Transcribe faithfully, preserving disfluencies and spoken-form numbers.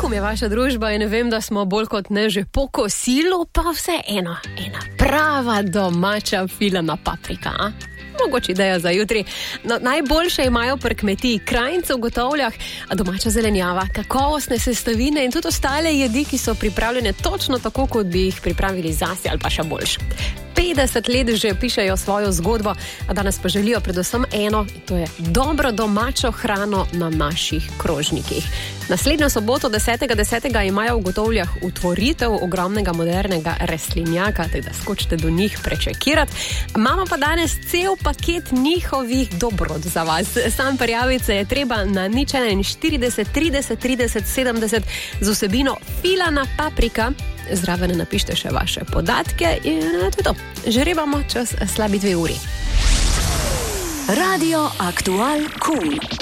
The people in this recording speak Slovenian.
Bohum je vaša družba in vem, da smo bolj kot ne že po kosilu, pa vse eno, ena prava domača filana paprika, a? Mogoče ideja za jutri. No, najboljše imajo pri kmetiji krajnce v Gotovljah, domača zelenjava, kakovostne sestavine in tudi ostale jedi, ki so pripravljene točno tako, kot bi jih pripravili zase ali pa še boljše. petdeset let že pišejo svojo zgodbo, a danes pa želijo predvsem eno, in to je dobro domačo hrano na naših krožnikih. Naslednjo soboto, desetega desetega, imajo v Gotovljah utvoritev ogromnega modernega rastlinjaka, tako da skočite do njih prečekirati. Imamo pa danes cel paket njihovih dobrot za vas. Sam prijaviti se je treba na nič enainštirideset trideset trideset sedemdeset z vsebino filana paprika. Zraven napište še vaše podatke in to je to. Žrebamo čez slabi dve uri. Radio Aktual Cool.